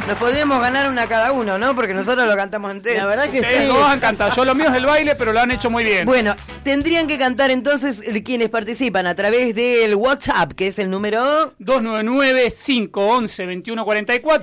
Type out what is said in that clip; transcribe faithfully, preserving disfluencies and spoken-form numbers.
Nos podríamos ganar una cada uno, ¿no? Porque nosotros lo cantamos entero. La verdad que Ustedes sí. dos han cantado. Yo lo mío es el baile, pero lo han hecho muy bien. Bueno, tendrían que cantar entonces quienes participan a través del WhatsApp, que es el número... dos nueve nueve, cinco uno uno, dos uno cuatro cuatro